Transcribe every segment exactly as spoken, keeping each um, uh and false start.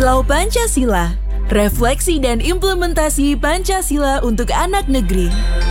Kilau Pancasila, refleksi dan implementasi Pancasila untuk anak negeri.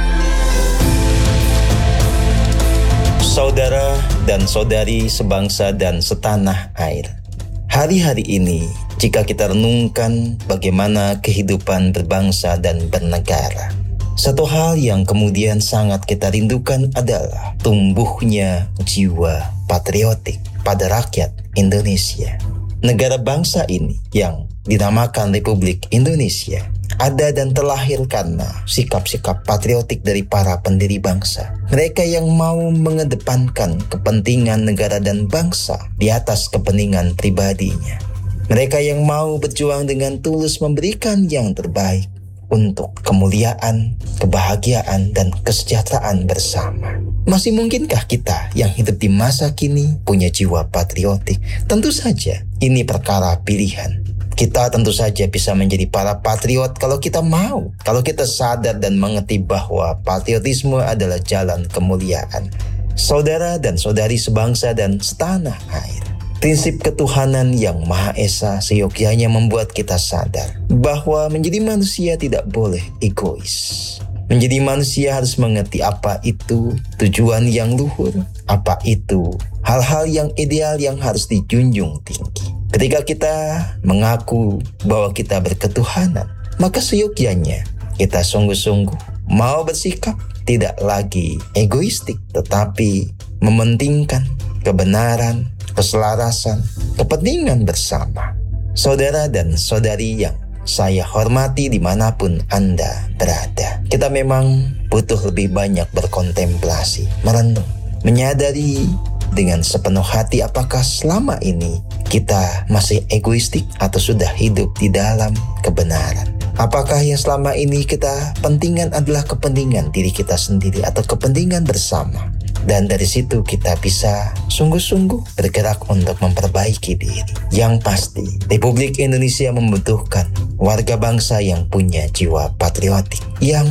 Saudara dan saudari sebangsa dan setanah air, hari-hari ini jika kita renungkan bagaimana kehidupan berbangsa dan bernegara, satu hal yang kemudian sangat kita rindukan adalah tumbuhnya jiwa patriotik pada rakyat Indonesia. Negara bangsa ini yang dinamakan Republik Indonesia ada dan terlahir karena sikap-sikap patriotik dari para pendiri bangsa. Mereka yang mau mengedepankan kepentingan negara dan bangsa di atas kepentingan pribadinya. Mereka yang mau berjuang dengan tulus memberikan yang terbaik untuk kemuliaan, kebahagiaan, dan kesejahteraan bersama. Masih mungkinkah kita yang hidup di masa kini punya jiwa patriotik? Tentu saja, ini perkara pilihan. Kita tentu saja bisa menjadi para patriot kalau kita mau, kalau kita sadar dan mengerti bahwa patriotisme adalah jalan kemuliaan. Saudara dan saudari sebangsa dan setanah air, prinsip ketuhanan yang Maha Esa seyogyanya membuat kita sadar bahwa menjadi manusia tidak boleh egois. Menjadi manusia harus mengerti apa itu tujuan yang luhur, apa itu hal-hal yang ideal yang harus dijunjung tinggi. Ketika kita mengaku bahwa kita berketuhanan, maka seyogyanya kita sungguh-sungguh mau bersikap tidak lagi egoistik, tetapi mementingkan kebenaran, keselarasan, kepentingan bersama. Saudara dan saudari yang saya hormati dimanapun Anda berada, kita memang butuh lebih banyak berkontemplasi, merenung, menyadari dengan sepenuh hati apakah selama ini kita masih egoistik atau sudah hidup di dalam kebenaran. Apakah yang selama ini kita pentingkan adalah kepentingan diri kita sendiri atau kepentingan bersama? Dan dari situ kita bisa sungguh-sungguh bergerak untuk memperbaiki diri. Yang pasti, Republik Indonesia membutuhkan warga bangsa yang punya jiwa patriotik, yang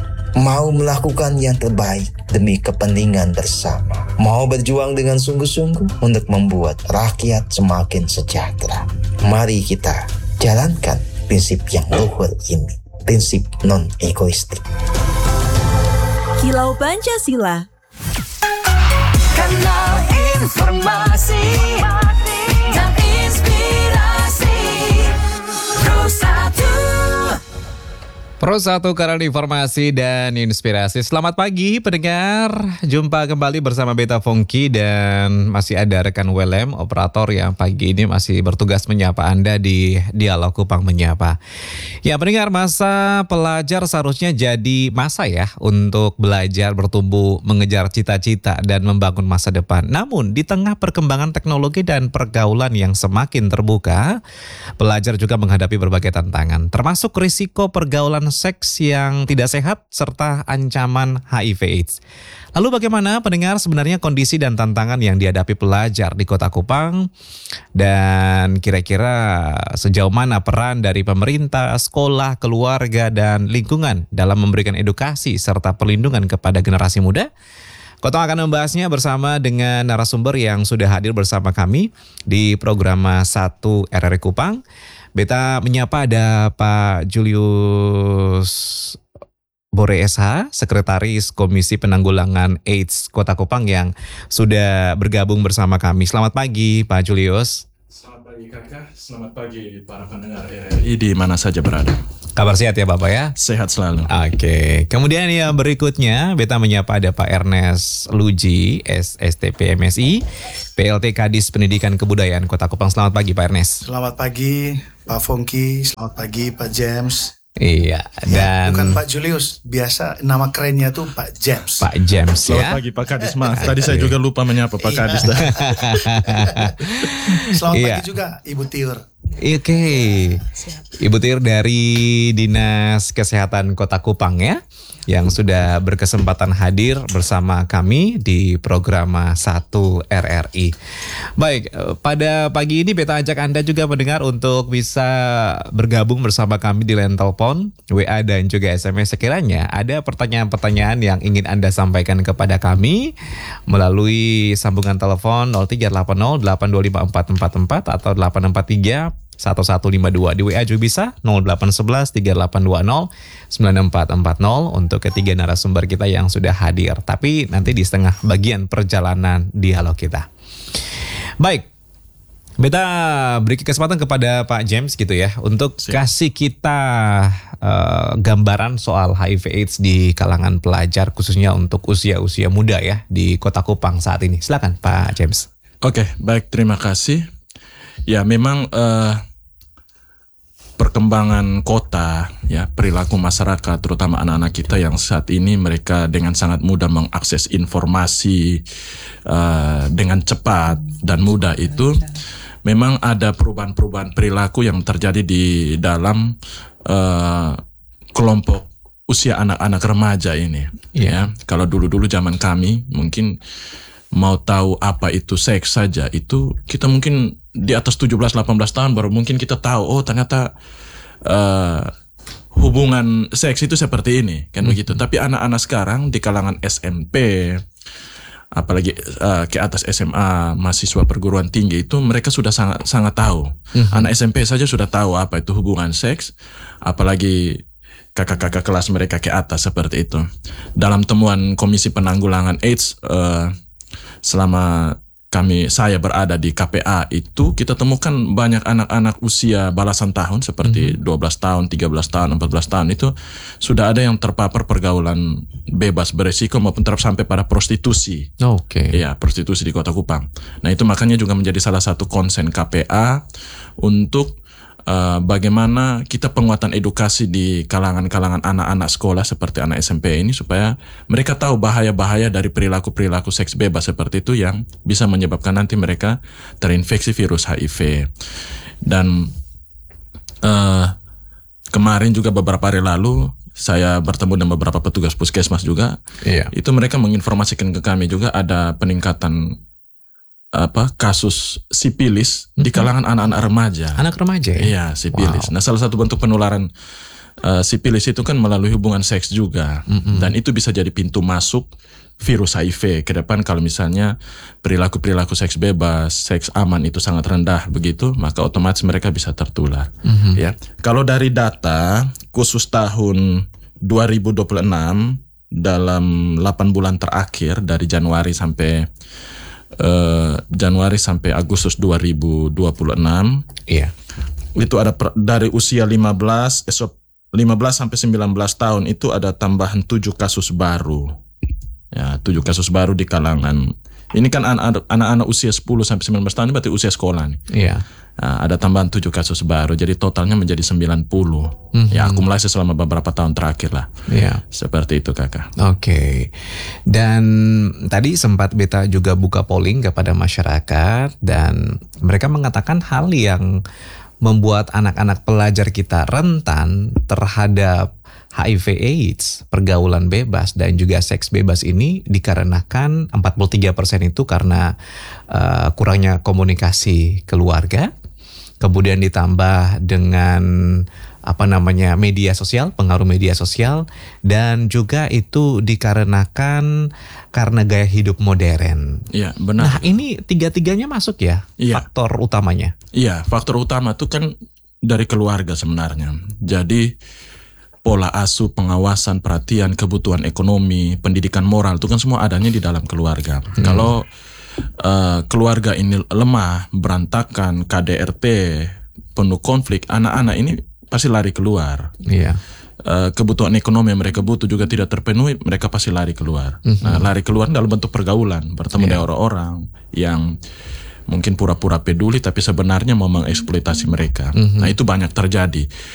mau melakukan yang terbaik demi kepentingan bersama, mau berjuang dengan sungguh-sungguh untuk membuat rakyat semakin sejahtera. Mari kita jalankan prinsip yang luhur ini, prinsip non-egoistik. Kilau Pancasila, kanal informasi dan inspirasi Pro satu. Pro satu kanal informasi dan inspirasi. Selamat pagi pendengar. Jumpa kembali bersama Beta Fongki dan masih ada rekan Welem, operator yang pagi ini masih bertugas menyapa Anda di Dialog Kupang Menyapa. Ya pendengar, masa pelajar seharusnya jadi masa ya untuk belajar, bertumbuh, mengejar cita-cita dan membangun masa depan. Namun di tengah perkembangan teknologi dan pergaulan yang semakin terbuka, pelajar juga menghadapi berbagai tantangan, termasuk risiko pergaulan seks yang tidak sehat serta ancaman H I V AIDS. Lalu bagaimana pendengar sebenarnya kondisi dan tantangan yang dihadapi pelajar di Kota Kupang? Dan kira-kira sejauh mana peran dari pemerintah, sekolah, keluarga, dan lingkungan dalam memberikan edukasi serta perlindungan kepada generasi muda? Kota akan membahasnya bersama dengan narasumber yang sudah hadir bersama kami di program satu R R I Kupang. Beta menyapa ada Pak Julius Bore S H, Sekretaris Komisi Penanggulangan AIDS Kota Kupang yang sudah bergabung bersama kami. Selamat pagi Pak Julius. Selamat pagi kakak, selamat pagi para pendengar R R I di mana saja berada. Kabar sehat ya Bapak ya? Sehat selalu. Oke, kemudian yang berikutnya Beta menyapa ada Pak Ernest Luji, S T P M S I, P L T Kadis Pendidikan Kebudayaan Kota Kupang. Selamat pagi Pak Ernest. Selamat pagi Pak Fongki, selamat pagi Pak James. Iya, dan ya, bukan Pak Julius, biasa nama kerennya tuh Pak James. Pak James ya. Selamat pagi Pak Kadis, maaf tadi saya juga lupa menyapa Pak Kadis. Selamat iya. pagi juga Ibu Tiur. Oke, Ibu Tir dari Dinas Kesehatan Kota Kupang ya, yang sudah berkesempatan hadir bersama kami di program satu R R I. Baik, pada pagi ini Beta ajak Anda juga mendengar untuk bisa bergabung bersama kami di line telepon, W A dan juga S M S sekiranya ada pertanyaan-pertanyaan yang ingin Anda sampaikan kepada kami melalui sambungan telepon nol tiga delapan nol delapan dua lima empat empat empat atau delapan empat tiga satu satu lima dua. Di W A juga bisa nol delapan satu satu tiga delapan dua nol sembilan empat empat nol untuk ketiga narasumber kita yang sudah hadir. Tapi nanti di setengah bagian perjalanan dialog kita. Baik, Beta beri kesempatan kepada Pak James gitu ya untuk Siap. kasih kita uh, gambaran soal H I V AIDS di kalangan pelajar khususnya untuk usia-usia muda ya di Kota Kupang saat ini. Silakan Pak James. Oke, baik, terima kasih. Ya, memang uh, perkembangan kota, ya perilaku masyarakat, terutama anak-anak kita yang saat ini mereka dengan sangat mudah mengakses informasi uh, dengan cepat dan mudah itu, memang ada perubahan-perubahan perilaku yang terjadi di dalam uh, kelompok usia anak-anak remaja ini. Yeah. Ya, kalau dulu-dulu zaman kami mungkin mau tahu apa itu seks saja, itu kita mungkin di atas tujuh belas delapan belas tahun baru mungkin kita tahu, oh ternyata uh, hubungan seks itu seperti ini, kan mm-hmm. begitu. Tapi anak-anak sekarang di kalangan S M P, apalagi uh, ke atas S M A, mahasiswa perguruan tinggi itu mereka sudah sangat sangat tahu. Mm-hmm. Anak S M P saja sudah tahu apa itu hubungan seks, apalagi kakak-kakak kelas mereka ke atas seperti itu. Dalam temuan Komisi Penanggulangan AIDS uh, selama kami saya berada di K P A itu, kita temukan banyak anak-anak usia belasan tahun seperti mm-hmm. dua belas tahun, tiga belas tahun, empat belas tahun itu sudah ada yang terpapar pergaulan bebas beresiko maupun ter sampai pada prostitusi. Oke. Okay. Ya, prostitusi di Kota Kupang. Nah, itu makanya juga menjadi salah satu konsen K P A untuk Uh, bagaimana kita penguatan edukasi di kalangan-kalangan anak-anak sekolah seperti anak S M P ini supaya mereka tahu bahaya-bahaya dari perilaku-perilaku seks bebas seperti itu yang bisa menyebabkan nanti mereka terinfeksi virus H I V. Dan uh, kemarin juga beberapa hari lalu saya bertemu dengan beberapa petugas puskesmas juga. Iya. Itu mereka menginformasikan ke kami juga ada peningkatan apa kasus sipilis mm-hmm. di kalangan anak-anak remaja. Anak remaja ya? Iya, sipilis. Wow. Nah, salah satu bentuk penularan uh, sipilis itu kan melalui hubungan seks juga. Mm-hmm. Dan itu bisa jadi pintu masuk virus H I V ke depan kalau misalnya perilaku-perilaku seks bebas, seks aman itu sangat rendah begitu, maka otomatis mereka bisa tertular. Mm-hmm. Ya. Kalau dari data khusus tahun dua ribu dua puluh enam dalam delapan bulan terakhir dari Januari sampai Uh, Januari sampai Agustus dua ribu dua puluh enam, iya. Itu ada per, dari usia lima belas, esok lima belas sampai sembilan belas tahun itu ada tambahan tujuh kasus baru. Ya, tujuh kasus baru di kalangan. Ini kan anak-anak, anak-anak usia sepuluh sampai sembilan belas tahun ini berarti usia sekolah nih. Iya. Nah, ada tambahan tujuh kasus baru, jadi totalnya menjadi sembilan puluh. Mm-hmm. Ya, akumulasi selama beberapa tahun terakhir lah. Iya. Seperti itu, Kakak. Oke. Okay. Dan tadi sempat Beta juga buka polling kepada masyarakat dan mereka mengatakan hal yang membuat anak-anak pelajar kita rentan terhadap H I V AIDS, pergaulan bebas dan juga seks bebas ini dikarenakan empat puluh tiga persen itu karena uh, kurangnya komunikasi keluarga, kemudian ditambah dengan apa namanya media sosial, pengaruh media sosial, dan juga itu dikarenakan karena gaya hidup modern. Iya, benar. Nah, ini tiga-tiganya masuk ya, iya. Faktor utamanya. Iya, faktor utama itu kan dari keluarga sebenarnya. Jadi pola asuh, pengawasan, perhatian, kebutuhan ekonomi, pendidikan moral itu kan semua adanya di dalam keluarga. Hmm. Kalau uh, keluarga ini lemah, berantakan, K D R T, penuh konflik, anak-anak ini pasti lari keluar. Iya. Uh, kebutuhan ekonomi yang mereka butuh juga tidak terpenuhi, mereka pasti lari keluar. Mm-hmm. Nah, lari keluar dalam bentuk pergaulan, bertemu yeah. dengan orang-orang yang mungkin pura-pura peduli tapi sebenarnya mau mengeksploitasi mereka. Mm-hmm. Nah, itu banyak terjadi.